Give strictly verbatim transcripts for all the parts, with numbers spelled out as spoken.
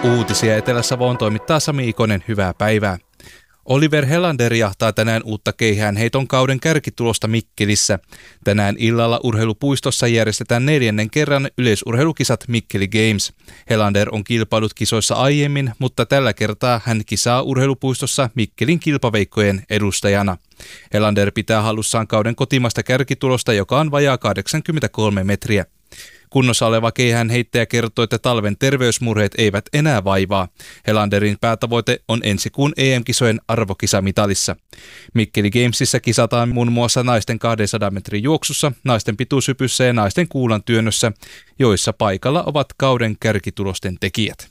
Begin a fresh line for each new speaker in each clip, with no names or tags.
Uutisia Etelä-Savoon toimittaa Sami Ikonen, hyvää päivää. Oliver Helander jahtaa tänään uutta keihäänheiton kauden kärkitulosta Mikkelissä. Tänään illalla urheilupuistossa järjestetään neljännen kerran yleisurheilukisat Mikkeli Games. Helander on kilpailut kisoissa aiemmin, mutta tällä kertaa hän kisaa urheilupuistossa Mikkelin kilpaveikkojen edustajana. Helander pitää hallussaan kauden kotimaista kärkitulosta, joka on vajaa kahdeksankymmentäkolme metriä. Kunnossa oleva keihäänheittäjä kertoo, että talven terveysmurheet eivät enää vaivaa. Helanderin päätavoite on ensi kuun E M-kisojen arvokisamitalissa. Mikkeli Gamesissa kisataan muun muassa naisten kahdensadan metrin juoksussa, naisten pituushypyssä ja naisten kuulan työnnössä, joissa paikalla ovat kauden kärkitulosten tekijät.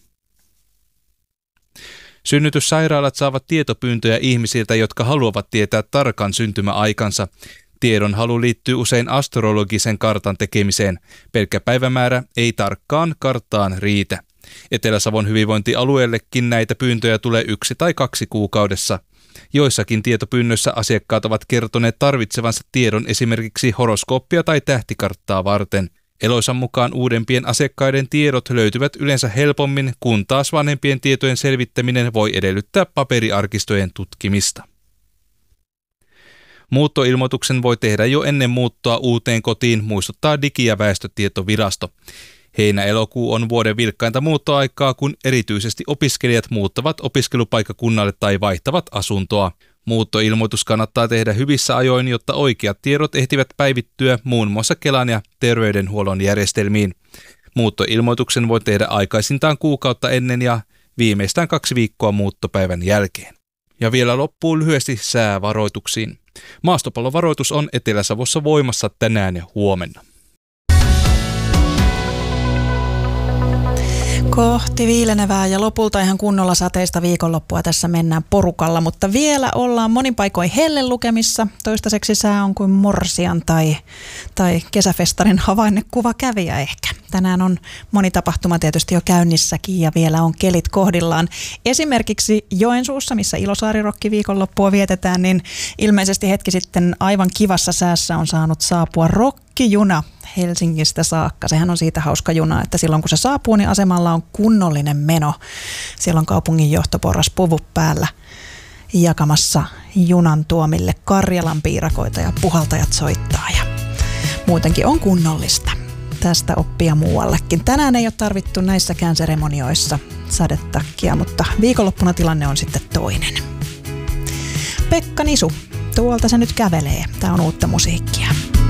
Synnytyssairaalat saavat tietopyyntöjä ihmisiltä, jotka haluavat tietää tarkan syntymäaikansa. Tiedon halu liittyy usein astrologisen kartan tekemiseen. Pelkkä päivämäärä ei tarkkaan karttaan riitä. Etelä-Savon hyvinvointialueellekin näitä pyyntöjä tulee yksi tai kaksi kuukaudessa. Joissakin tietopyynnöissä asiakkaat ovat kertoneet tarvitsevansa tiedon esimerkiksi horoskooppia tai tähtikarttaa varten. Eloisan mukaan uudempien asiakkaiden tiedot löytyvät yleensä helpommin, kun taas vanhempien tietojen selvittäminen voi edellyttää paperiarkistojen tutkimista. Muuttoilmoituksen voi tehdä jo ennen muuttoa uuteen kotiin, muistuttaa Digi- ja väestötietovirasto. Heinä-elokuu on vuoden vilkkainta muuttoaikaa, kun erityisesti opiskelijat muuttavat opiskelupaikkakunnalle tai vaihtavat asuntoa. Muuttoilmoitus kannattaa tehdä hyvissä ajoin, jotta oikeat tiedot ehtivät päivittyä muun muassa Kelan ja terveydenhuollon järjestelmiin. Muuttoilmoituksen voi tehdä aikaisintaan kuukautta ennen ja viimeistään kaksi viikkoa muuttopäivän jälkeen. Ja vielä loppuun lyhyesti säävaroituksiin. Maastopallovaroitus on Etelä-Savossa voimassa tänään ja huomenna.
Kohti viilenevää ja lopulta ihan kunnolla sateista viikonloppua tässä mennään porukalla, mutta vielä ollaan monin paikoin hellelukemissa. Toistaiseksi sää on kuin morsian tai, tai kesäfestarin havainnekuva kävijä ehkä. Tänään on moni tapahtuma tietysti jo käynnissäkin ja vielä on kelit kohdillaan. Esimerkiksi Joensuussa, missä Ilosaari-rokki viikonloppua vietetään, niin ilmeisesti hetki sitten aivan kivassa säässä on saanut saapua rokkijuna Helsingistä saakka. Sehän on siitä hauska juna, että silloin kun se saapuu, niin asemalla on kunnollinen meno. Siellä on kaupungin johtoporras puvut päällä jakamassa junan tuomille Karjalan piirakoita ja puhaltajat soittaa ja muutenkin on kunnollista. Tästä oppia muuallekin. Tänään ei ole tarvittu näissäkään seremonioissa sadetakkia, mutta viikonloppuna tilanne on sitten toinen. Pekka Nisu, tuolta se nyt kävelee. Tää on uutta musiikkia.